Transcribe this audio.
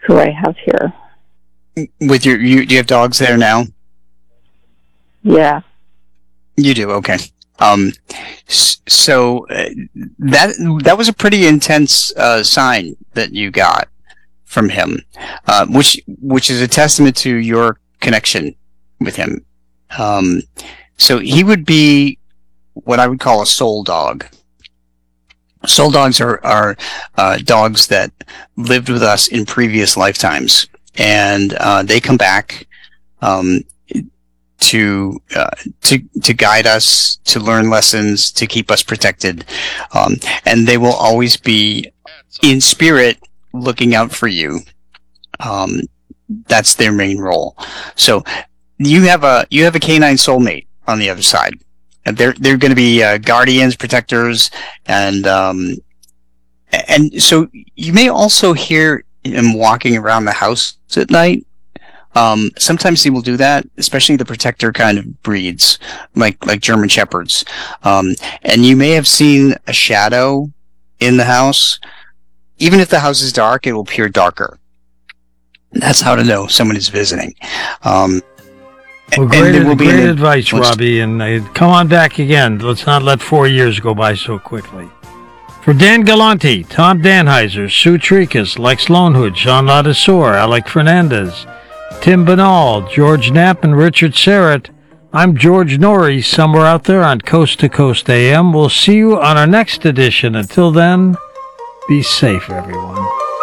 who I have here. With do you have dogs there now? Yeah. You do, okay. So that was a pretty intense sign that you got from him, which is a testament to your connection with him. So he would be what I would call a soul dog. Soul dogs are dogs that lived with us in previous lifetimes, and they come back to guide us, to learn lessons, to keep us protected, and they will always be in spirit looking out for you. That's their main role. So you have a canine soulmate on the other side. And they're going to be guardians, protectors, and so you may also hear him walking around the house at night. Sometimes he will do that, especially the protector kind of breeds, like German Shepherds. And you may have seen a shadow in the house. Even if the house is dark, it will appear darker. That's how to know someone is visiting. Well, great advice, Robbie, and come on back again. Let's not let 4 years go by so quickly. For Dan Galante, Tom Danheiser, Sue Tricas, Lex Lonehood, Jean Ladesseur, Alec Fernandez, Tim Banal, George Knapp, and Richard Serrett, I'm George Norrie, somewhere out there on Coast to Coast AM. We'll see you on our next edition. Until then, be safe, everyone.